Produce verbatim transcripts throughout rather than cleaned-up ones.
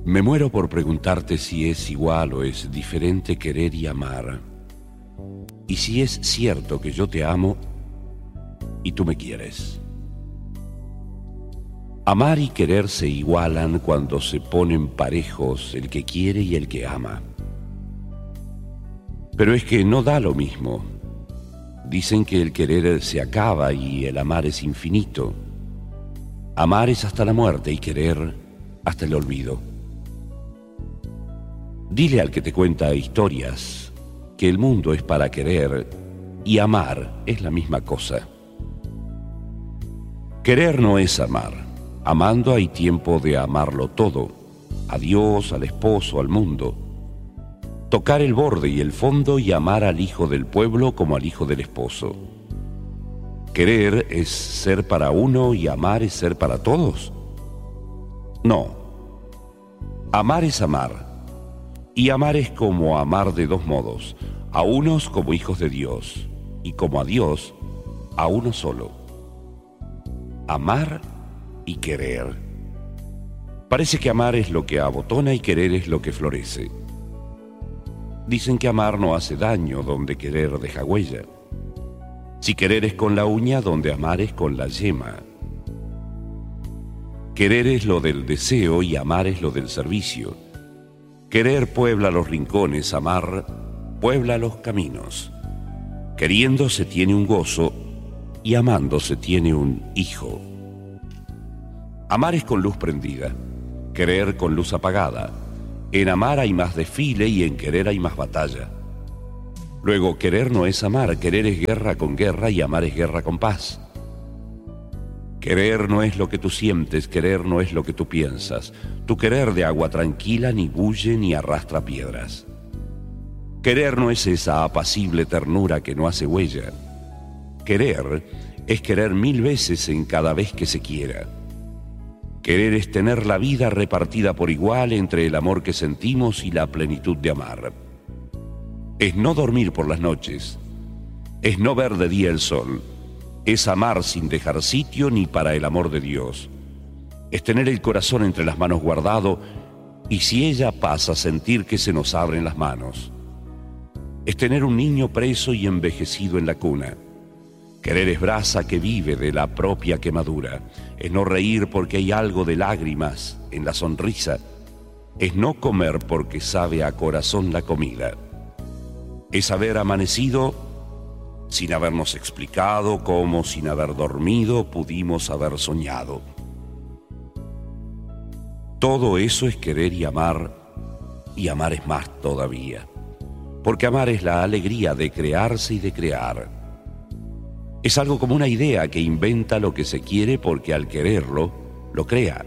Me muero por preguntarte si es igual o es diferente querer y amar. Y si es cierto que yo te amo y tú me quieres. Amar y querer se igualan cuando se ponen parejos el que quiere y el que ama. Pero es que no da lo mismo. Dicen que el querer se acaba y el amar es infinito. Amar es hasta la muerte y querer hasta el olvido. Dile al que te cuenta historias que el mundo es para querer y amar es la misma cosa. Querer no es amar. Amando hay tiempo de amarlo todo, a Dios, al esposo, al mundo. Tocar el borde y el fondo y amar al hijo del pueblo como al hijo del esposo. ¿Querer es ser para uno y amar es ser para todos? No. Amar es amar. Y amar es como amar de dos modos, a unos como hijos de Dios y como a Dios a uno solo. Amar y querer. Parece que amar es lo que abotona y querer es lo que florece. Dicen que amar no hace daño donde querer deja huella. Si querer es con la uña, donde amar es con la yema. Querer es lo del deseo y amar es lo del servicio. Querer puebla los rincones, amar puebla los caminos. Queriendo se tiene un gozo y amando se tiene un hijo. Amar es con luz prendida, querer con luz apagada. En amar hay más desfile y en querer hay más batalla. Luego, querer no es amar, querer es guerra con guerra y amar es guerra con paz. Querer no es lo que tú sientes, querer no es lo que tú piensas. Tu querer de agua tranquila ni bulle ni arrastra piedras. Querer no es esa apacible ternura que no hace huella. Querer es querer mil veces en cada vez que se quiera. Querer es tener la vida repartida por igual entre el amor que sentimos y la plenitud de amar. Es no dormir por las noches, es no ver de día el sol, es amar sin dejar sitio ni para el amor de Dios. Es tener el corazón entre las manos guardado y si ella pasa sentir que se nos abren las manos. Es tener un niño preso y envejecido en la cuna. Querer es brasa que vive de la propia quemadura. Es no reír porque hay algo de lágrimas en la sonrisa. Es no comer porque sabe a corazón la comida. Es haber amanecido sin habernos explicado cómo, sin haber dormido, pudimos haber soñado. Todo eso es querer y amar, y amar es más todavía. Porque amar es la alegría de crearse y de crear. Es algo como una idea que inventa lo que se quiere porque al quererlo, lo crea.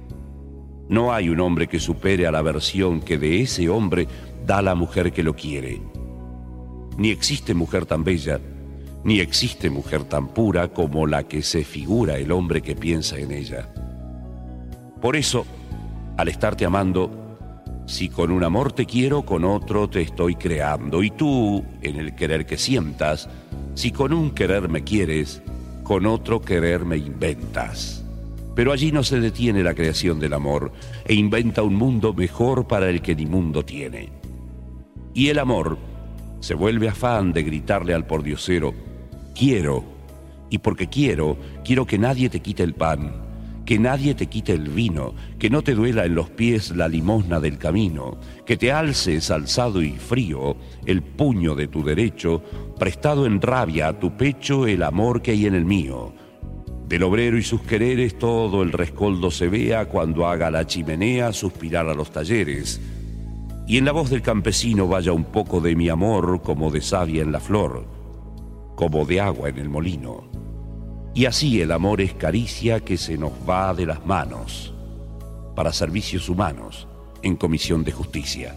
No hay un hombre que supere a la versión que de ese hombre da la mujer que lo quiere. Ni existe mujer tan bella, ni existe mujer tan pura como la que se figura el hombre que piensa en ella. Por eso, al estarte amando, si con un amor te quiero, con otro te estoy creando. Y tú, en el querer que sientas, si con un querer me quieres, con otro querer me inventas. Pero allí no se detiene la creación del amor e inventa un mundo mejor para el que ni mundo tiene. Y el amor se vuelve afán de gritarle al pordiosero, quiero, y porque quiero, quiero que nadie te quite el pan, que nadie te quite el vino, que no te duela en los pies la limosna del camino, que te alces alzado y frío el puño de tu derecho, prestado en rabia a tu pecho el amor que hay en el mío. Del obrero y sus quereres todo el rescoldo se vea cuando haga la chimenea suspirar a los talleres. Y en la voz del campesino vaya un poco de mi amor como de savia en la flor, como de agua en el molino. Y así el amor es caricia que se nos va de las manos para servicios humanos en comisión de justicia.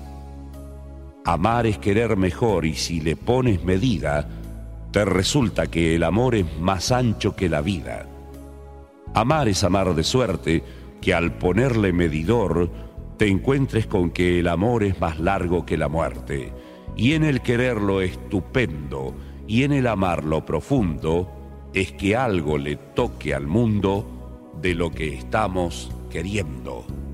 Amar es querer mejor y si le pones medida, te resulta que el amor es más ancho que la vida. Amar es amar de suerte que al ponerle medidor te encuentres con que el amor es más largo que la muerte, y en el quererlo estupendo, y en el amarlo profundo, es que algo le toque al mundo de lo que estamos queriendo.